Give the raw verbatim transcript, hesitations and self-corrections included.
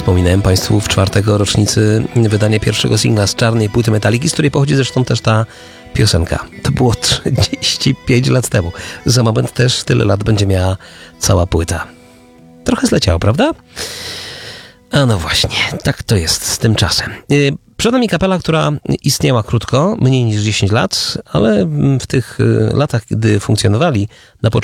Wspominałem Państwu w czwartek o rocznicy wydania pierwszego singla z czarnej płyty Metaliki, z której pochodzi zresztą też ta piosenka. To było trzydzieści pięć lat temu. Za moment też tyle lat będzie miała cała płyta. Trochę zleciało, prawda? A no właśnie, tak to jest z tym czasem. Przed nami kapela, która istniała krótko, mniej niż dziesięć lat, ale w tych latach, gdy funkcjonowali na początku,